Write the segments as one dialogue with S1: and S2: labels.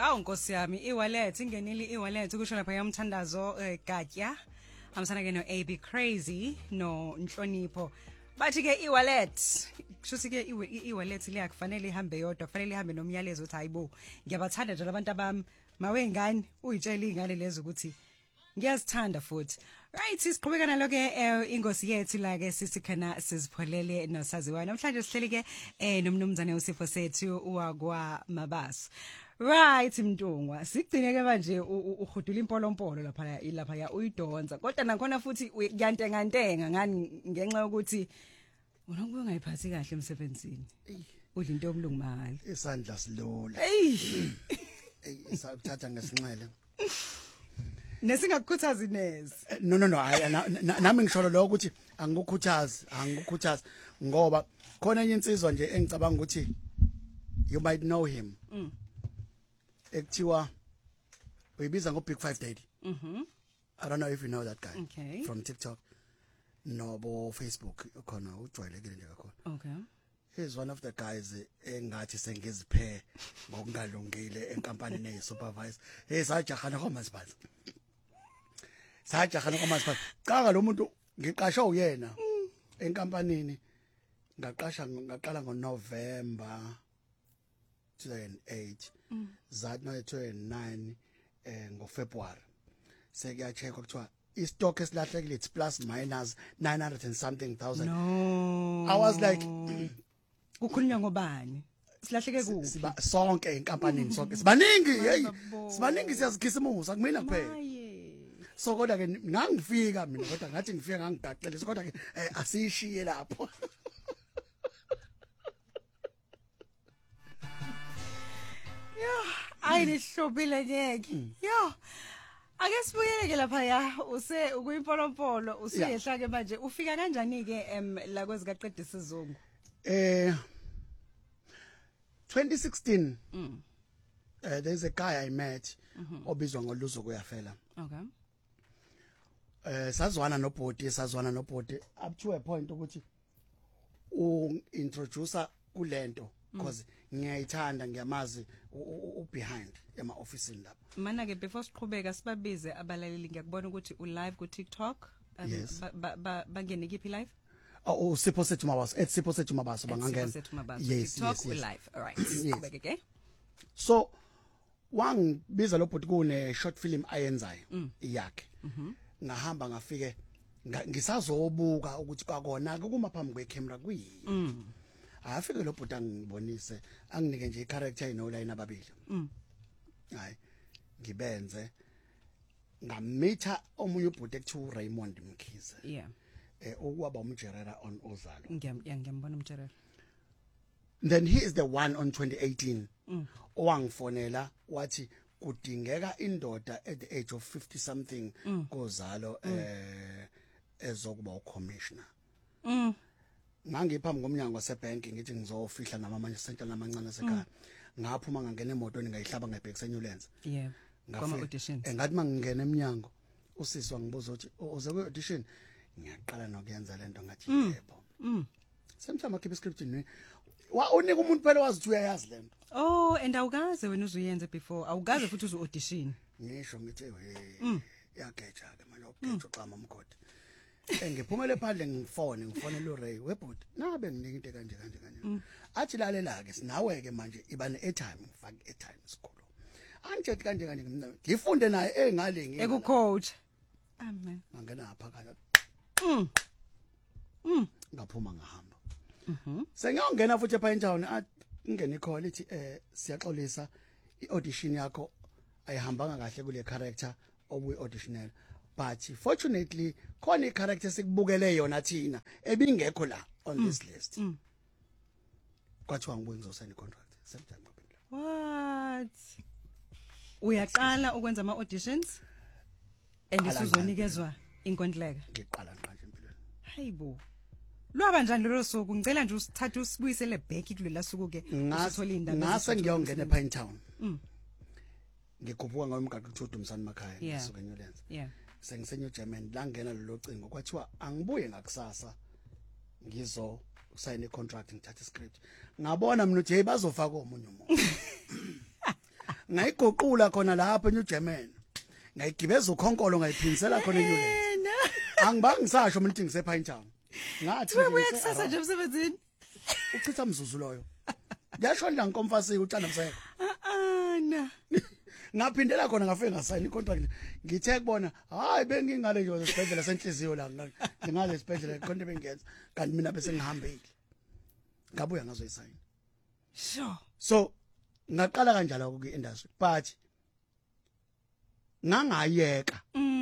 S1: Awu Nkosi yami e-wallet ingenile e-wallet kusho lapha yamthandazo Gatya amsana ke no AB Crazy no Nhlonipho bathi ke e-wallet kushuthi ke e-wallet liyakufanele ihambe yodwa kufanele ihambe nomyalezo uthi hayibo ngiyabathanda nje abantu abami mawengane uyitshela ingane lezo ukuthi ngiyazithanda futhi right siqhubeka nalo ke ingosi yethu la ke sisikhana sizipholele nosaziwayo namhlanje sihleli ke nomnumzane uSipho sethu wakwa Mabaso right Mntungwa sigcine ke manje uhudula impolompolo lapha ya uyidonsa kodwa nakhona futhi kuyantengantenga ngani ngenxa yokuthi unokuba ungayiphathi kahle emsebenzini udla into yomlungu mahali
S2: isandla silula isakuthatha ngesinxele
S1: nesingakukhuthazi neze
S2: no nami ngisholo lo ukuthi angikukhuthazi ngoba khona enye insizwa nje engicabanga ukuthi you might know him ekuthiwa uyibiza ngo Big 5 Daddy I don't know if you know that guy from TikTok no Facebook khona ujwayelekile nje kakhulu he's one of the guys engathi sengiziphe ngokungalungile enkampanini nesupervisor sajahana kwamasipala cha lo muntu ngiqasha uyena enkampanini ngaqala ngoNovember 2008 zathi no 2009 ngoFebruary sekuyacheckwa kuthiwa istock esilahlekile it's plus minus 900 and something thousand.
S1: No
S2: I was like
S1: kukhulunywa ngobani silahleke kuphi
S2: siba sonke enkampanini sonke sibaningi siyazikhisimusa kumina kuphela so kodwa ke ngangifika mina kodwa ngathi ngifika ngangigaqele kodwa ke asishiye lapho
S1: ayilihlobile nyeke ake sibuyeleke lapha ya ukuyimpolompolo usuyehla ke manje ufika kanjani ke la kwezika qedwe sizungu
S2: 2016 there's a guy I met obizwa ngoLuzo kuyafela sazwana nobhoti up to a point ukuthi introducer kulento because ngiyayithanda ngiyamazi behind ema officeini lapha
S1: mana ke before siqhubeka sibabize abalaleli ngiyakubona ukuthi u live ku TikTok bangene kiphi live
S2: Sipho sethu Mabaso Sipho sethu Mabaso bangangena
S1: TikTok live all right siqhubeke ke
S2: so wangibiza lo bhoti kune short film ayenzayo yakhe ngahamba ngafike ngisazobuka ukuthi kwakona kuma phambi kwecamera kuyini afike lo bhoti angibonise anginike nje icharacter inoline ababili hayi ngibenze ngamitha omunye ubhoti ekuthiwa Raymond Mkhize okwaba umjerera on Ozalo
S1: ngiyambona umjerera
S2: then he is the one on 2018 owangifonela wathi kudingeka indoda at the age of 50 something kozalo ezokuba ucommissioner ngangiphambi ngomnyango wasebank ngithi ngizofihla namanje sentela amancane sekhaya ngaphuma ngangena emotweni ngayihlaba ngebhekise Newlands
S1: ngama audition
S2: ngathi mangingena eminyango usisi wangibuza uthi uze ku audition ngiyaqala nokuyenza lento ngathi yebo semhlama keep script ni unika umuntu phela wazi ukuthi uyayazi lento
S1: and awukaze wena uzuyenze before awukaze futhi uzu audition
S2: ngisho ngithi yageja ke manje ugeja uqama umkhodi ngiphumele phandle ngifonela uRay webhot nabe nginika into kanje athi lalela ke sinawe ke manje iba ne-airtime ngifake airtime isikolo anjethi kanje mina ngifunde naye engale ngi
S1: ekucoach amen
S2: ngangena phakathi ngaphuma ngahamba sengiyongena futhi epha intown ngene icall ithi siyaxolisa iaudition yakho ayihambanga kahle kule character obuyi auditionela but fortunately khona icharacter sikubukele yona thina ebingekho la on this list kwathiwa ngibuye ngizosign contract September
S1: what uyaqala ukwenza ama auditions andisuzonikezwa inkontileka
S2: ngiqala nqanje empilweni
S1: hayibo lwaba njani lelo suku ngicela nje usithathe usibuyisele back kulela suku ke usithola indaba
S2: ngase ngiyongena ePine Town ngikuphuka ngomgaqo kuthi uMsana Makhaya ngisuka eNewlands sengisenyo German la ngena lelo cingo kwathiwa angibuye ngakusasa ngizo sign a contract ngithatha script ngabona mina uthi hey bazofaka omunye umuntu ngayigoqula khona lapha eNew German ngayigibeza ukhonkolo ngayiphindisela khona eNewlands angibanga ngisasho mina ngise Pinetown ngathi
S1: Ubuya kusasa nje emsebenzini.
S2: uchitha mzuzu loyo yasho la nkomfasiki ucanda mseko
S1: na.
S2: ngaphindela khona ngafike ngasayina icontract ngithe kubona hayi bengingale nje esibhedlela senhliziyo la ngale esibhedlela konke bengenza kanti mina bese ngihambile ngabuya ngazoyisayina
S1: Sure.
S2: so ngaqala kanjalo ku industry but ngangayeka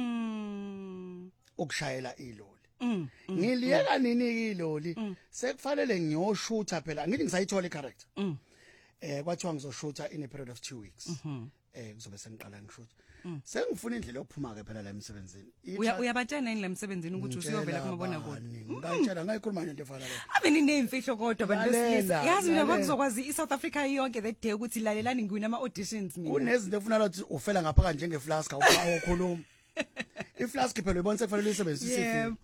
S2: ukushayela iloli ngiliyeka nini iloli sekufanele ngiyoshutha phela ngithi ngisayithola icharacter kwathiwa ngizoshutha in a period of 2 weeks kuzobe sengiqala ngishutha sengifuna indlela yokuphuma ke phela la emsebenzini
S1: Uyabatshena yini la emsebenzini ukuthi usiyovela kumabona kude.
S2: ngitshela ngayikhuluma nje into efana le
S1: Ave ninemfihlo kodwa abantu besilisa. Yazi mina kwakuzokwazi iSouth Africa yonke that day ukuthi lalelani ngiwina ama auditions mina.
S2: kunezinto efuna ukuthi ufela ngaphakathi njenge flask awukhuluma iflask phela uyibona sekufanele uyisebenzise isifi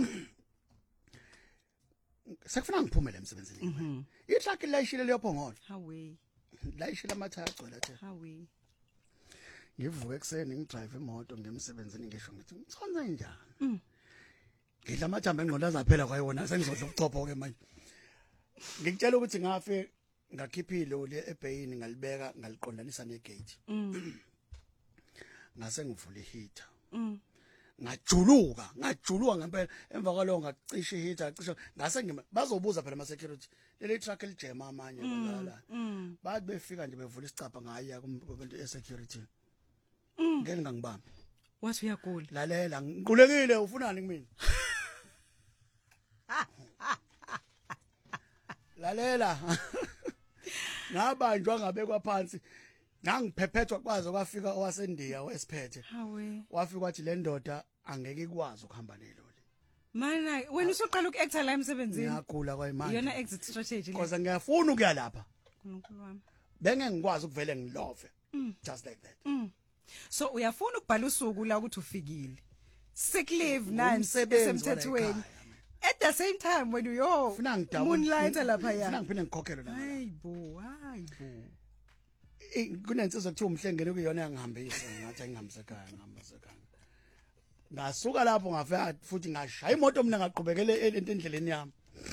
S2: sekufuna ngiphumele emsebenzini itruck layishile leyophongola
S1: Hawe.
S2: layishile amathaya agcwele athe
S1: Hawe.
S2: ngivuke ekseni ngidrive imoto ngemsebenzini ngisho ngithi ngithonza njani ngidla amajambo engqondo azaphela kwayona sengizodla ubuchopho ke manje ngikutshela ukuthi ngafe ngakhipha iloli ebhayini ngalibeka ngaliqondanisa negate ngase ngivula iheater ngajuluka ngempela emva kwaloko ngacisha iheater ngacisha ngase bazobuza phela ama security leli truck elijema amanye balala bathi befika nje bevula isicapha ngaya kumuntu e-security ngeke ngangibambi
S1: Wathi uyagula.
S2: lalela ngiqulekile ufunani kumina lalela ngabanjwa ngabekwa phansi ngangiphephethwa kwazo kwafika owasendiya wesiphethe
S1: Hawe.
S2: wafika wathi le ndoda angeke ikwazi ukuhamba neloli
S1: Mana wena usuqala ukuacta la emsebenzini.
S2: ngiyagula kwayimanje
S1: Iyona exit strategy le.
S2: because ngiyafuna ukuya lapha
S1: uNkulunkulu wami.
S2: benge ngikwazi ukuvele ngilove just like that
S1: So uyafuna ukubhala usuku la ukuthi ufikile. Sick leave nansi
S2: Umsebenzi
S1: esemthethweni.
S2: wala
S1: At the same time when you
S2: ufuna ngidabula
S1: moonlight lapha ya.
S2: ufuna ngiphinde ngikhokhele la
S1: Hayibo.
S2: kunensizwa kuthiwa umhlengene kuyona yangihambisa ngathi ngihambise ekhaya ngasuka lapho ngafika futhi ngashaya imoto mina ngaqhubekele endleleni yami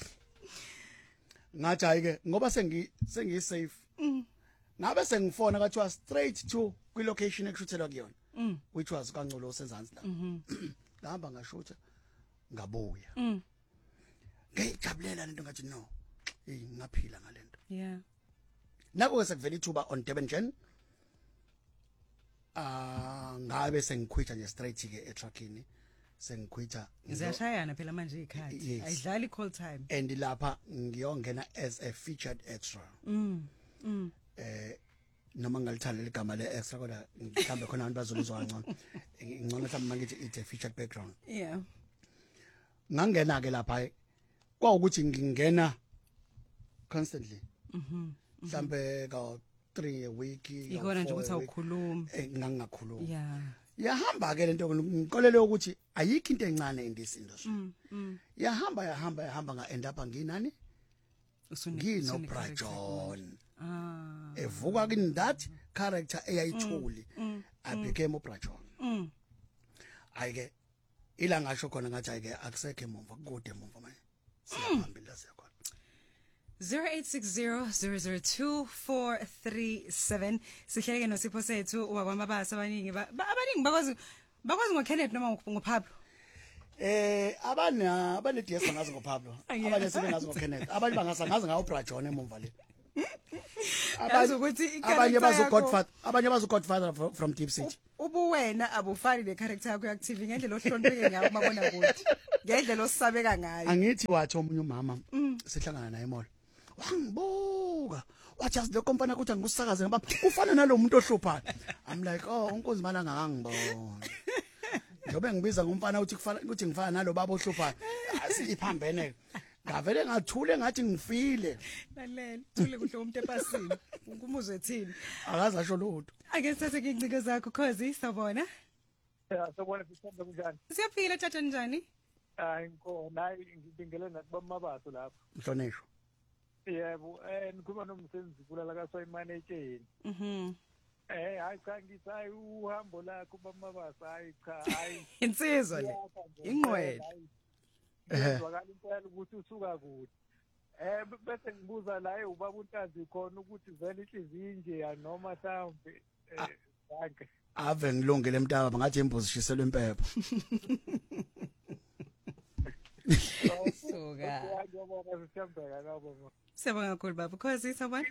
S2: ngathi ayike ngoba sengi safe ngabe sengifona kathiwa straight to kwi location ekushuthelwa kuyona which was kaNcolo senzansi la ngahamba ngashutha ngabuya ngijabulela lento ngathi no ngaphila ngalento
S1: Yeah.
S2: nako sekuvela ithuba on Durban Gen ngabe sengikhwitha nje straight ke etruckini sengikhwitha
S1: Ziyashayana phela manje ikhaya.
S2: Yes.
S1: Ayidlali call time.
S2: and lapha ngiyongena as a featured extra noma ngalithanda igama le extra kodwa mhlambe khona abantu bazolizwa kancane ngicela mhlawumbe mangithi it's a featured background
S1: Yeah.
S2: ngangena ke lapha kwawukuthi ngingena constantly mhlambe ka 3 a week
S1: Ikona nje ukuthi awukhulumi.
S2: ngangakhuluma
S1: Yeah.
S2: yahamba ke lento ngiqolele ukuthi ayikho into encane in this industry yahamba nga end up nginani ngino Brajon evuka in that character eyayithuli I became uBrajon ayike ila ngasho khona ngathi ayike akusekho emumva kude emumva manje siyaphambili la siyakhona
S1: 0860002437 sihleleke noSipho sethu wakwamabasa abaningi abaningi bakwazi ngoKenneth noma ngoPablo
S2: abane DS bangazi ngoPablo abanye sebengazi ngoKenneth abanye bangasangazi ngawo Brajon emumva le abanye bazo Godfather from Deep City
S1: ubuwena abufani necharacter yakho active ngendlela ohlonipheke ngayo mabona kuthi ngendlela osabeka ngayo
S2: angithi wathi omunye umama sihlangana naye emall wangibuka wathi le company ukuthi angusakaze ngaba ufana nalomuntu ohluphayo I'm like oh unkozi malanga ngangibona njobe ngibiza ngumfana ukuthi ngifana nalo baba ohluphayo asiphambene ngavele ngathule ngathi ngifile
S1: lalela thule kuhle umuntu epasini ukumuzwe ethini
S2: akazi asho lutho
S1: ake sithathe incike zakho cause sabona
S3: sobona sisonke kunjani
S1: siyaphila tata njani
S3: hayi ngona ngibingele nathi bamabaso lapho
S2: mhlonishwa
S3: yebo ngikhuluma nomsebenzi kulala kaSoyimanetsheni hayi cha ngisayi uhambo lakho bamabasa hayi cha hayi
S1: insizwa le inqwele
S3: ngizwakala impela ukuthi usuka kude bese ngibuza la ubaba uNtazi khona ukuthi vele inhliziyo inje ya noma mhlawumbe danke
S2: ave ngilungile mntaba ngathi imbuzi shisela impepho
S1: suka
S3: ngiyabona sithembeka ngabo
S1: siyabonga kakhulu baba Khosi sabona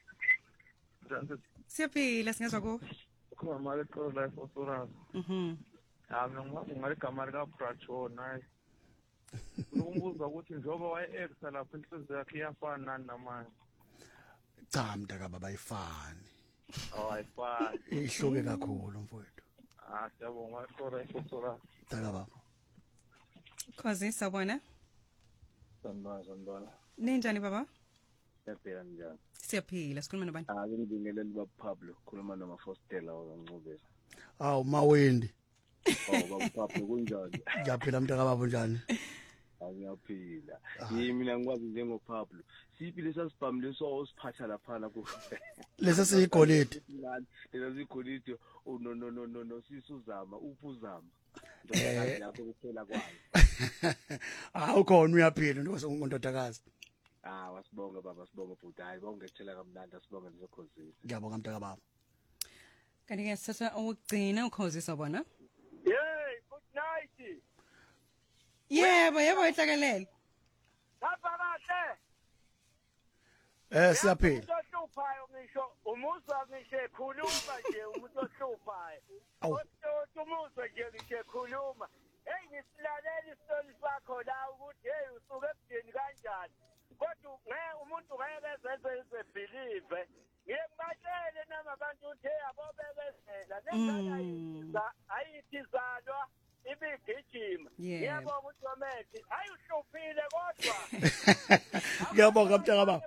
S1: siyaphila singezwa ku
S3: khona mali khola eFosuras ngingaligama lika Bracho naye umbuza ukuthi njoba wayexa lapha inhliziyo yakhe iyafana nani namanje
S2: cha mntaka baba ayifani
S3: ayifani
S2: ihluke kakhulu mfowethu
S3: siyabonga khona eFosuras
S2: mntaka baba
S1: Khosi sabona
S3: sanibona
S1: ninjani baba
S3: siyaphila njani
S1: siyaphila sikhuluma nobani
S3: ngibingelele baba Pablo khuluma noma Fostela waNcubela
S2: awu mawendi
S3: baba Pablo kunjani
S2: ngiyaphila mntaka baba njani
S3: ngiyaphila mina ngikwazi njengo Pablo siphi lesasibhamu leso osiphatha lapha la ku
S2: lesa siyigolide
S3: lesa sigolide no sisuzama uphuzama lapho kuphela kwayo
S2: awukhona uyaphila ndodakazi
S3: wasibonga baba sibonga futhi hayi bongethela kamnandi sibonga nizokhozi
S2: ngiyabonga mntaka baba
S1: kanti ke sithatha ukugcina Khosi sabona
S3: good night
S1: yebo ehlakelele
S3: lapha kahle
S2: siyaphila
S3: ohluphayo ngisho umuzwa ngisho ekhuluma nje umuntu ohluphayo umuzwa nje ngisho ekhuluma hey ngisilalela isitoli sakho la ukuthi hey usuke ebudeni kanjani kodwa umuntu ngeke ezenze believe ngiyebatshele namabantu ukuthi hey abobekezela nengane ayithizalwa ibigijima ngiyabonga ukuthi wamethi hayi uhluphile kodwa
S2: ngiyabonga mntaka baba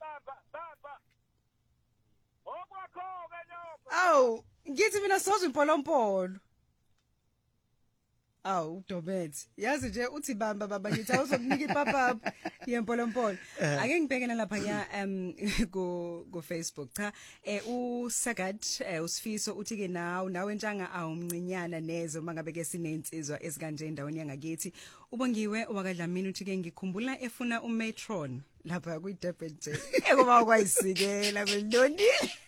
S3: okwakho-ke lokho
S1: awu ngithi mina sozwe impolompolo awu uDobethi yazi nje uthi bamba baba ngithi awuzokunika ipapapa yempolompolo ake ngibhekena lapha ya go Facebook cha uSagat uSifiso uthi ke nawe ntshanga awumncinyana neze mangabe ke sinensizwa ezikanje endaweni yangakithi ubongiwe wakadlamini uthi ke ngikhumbula efuna umatron lapha kuDurban nje ekuba kwayisikela kwelondi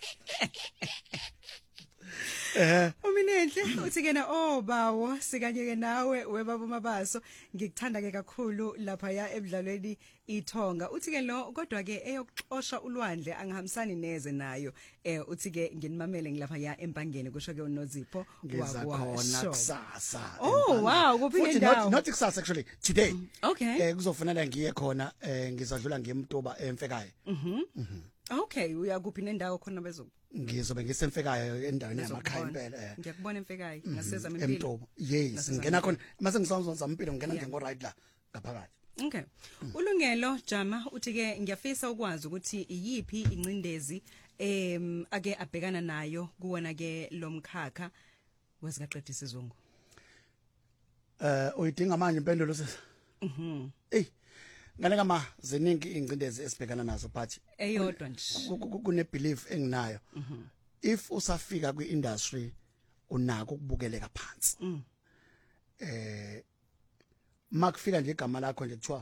S1: Uminenhle uthi kena bawo sikanye ke nawe webaba Mabaso ngikuthanda ke kakhulu lapha ya emidlalweni ithonga uthi ke lo kodwa ke eyokuxosha ulwandle angihambisani neze nayo uthi ke nginimamele ngilapha ya empangeni kusho ke uNozipho
S2: wakwasho kusasa
S1: wow kuphi indawo
S2: not kusasa actually today
S1: okay
S2: kuzofanele ngiye khona ngizadlula ngiyemtoba emfekayo
S1: okay uyakuphi nendawo khona bezo
S2: ngizobe ngisemfekayo endaweni yamakhaya impela
S1: ngiyakubona emfekayo ngaseza impilo
S2: emtobo yes ngena khona mase ngisawuzonza impilo ngena nje ngo right la ngaphakathi
S1: okay ulungelo jama uthi ke ngiyafisa ukwazi ukuthi iyipi incindezi ake abhekana nayo kuwona ke lomkhakha wezikaqedisa isizungu
S2: uyidinga manje impendulo sesa ngane kama ziningi ingcindezi esibhekana nazo but
S1: eyodwa nje
S2: kune belief enginayo if usafika kwi-industry unako ukubukeleka phansi makufika nje igama lakho nje kuthiwa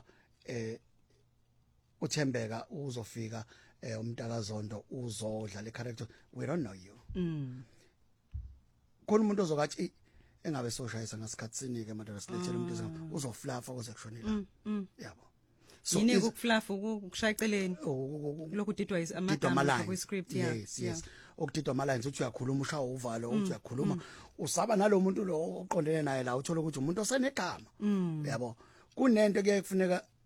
S2: uThembeka uzofika umntakaZondo uzodlala icharacter we don't know you khona umuntu ozokathi engabe soshayisa ngasikhatsini ke madodana silethele umuntu uzoflafa kuze kushonile yabo
S1: so yini ukuflafa ukushaya eceleni lokhu didwa amagama ku script
S2: yes okudidwa ama lines uthi uyakhuluma ushaya uvalo uthi uyakhuluma usaba nalomuntu lo oqondene naye la uthola ukuthi umuntu osenegama yabo kunento ke kufuneka